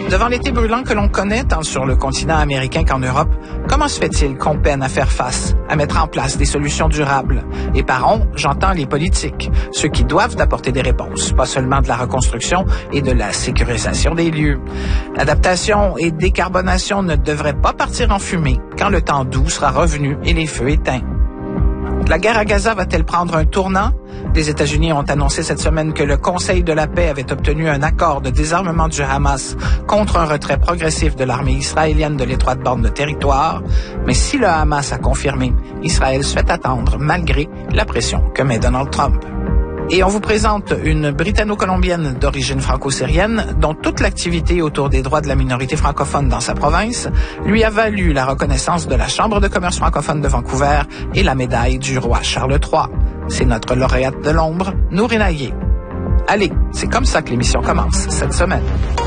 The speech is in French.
Devant l'été brûlant que l'on connaît tant sur le continent américain qu'en Europe, comment se fait-il qu'on peine à faire face, à mettre en place des solutions durables? Et par on, j'entends les politiques, ceux qui doivent apporter des réponses, pas seulement de la reconstruction et de la sécurisation des lieux. L'adaptation et décarbonation ne devraient pas partir en fumée quand le temps doux sera revenu et les feux éteints. La guerre à Gaza va-t-elle prendre un tournant? Les États-Unis ont annoncé cette semaine que le Conseil de la paix avait obtenu un accord de désarmement du Hamas contre un retrait progressif de l'armée israélienne de l'étroite bande de territoire. Mais si le Hamas a confirmé, Israël se fait attendre malgré la pression que met Donald Trump. Et on vous présente une britanno-colombienne d'origine franco-syrienne dont toute l'activité autour des droits de la minorité francophone dans sa province lui a valu la reconnaissance de la Chambre de commerce francophone de Vancouver et la médaille du roi Charles III. C'est notre lauréate de l'ombre, Nourine Aye. Allez, c'est comme ça que l'émission commence cette semaine.